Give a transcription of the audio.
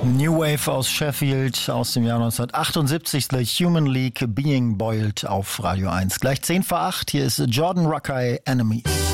New Wave aus Sheffield aus dem Jahr 1978, The Human League, Being Boiled auf Radio 1. Gleich 7:50, hier ist Jordan Rakei, Enemies.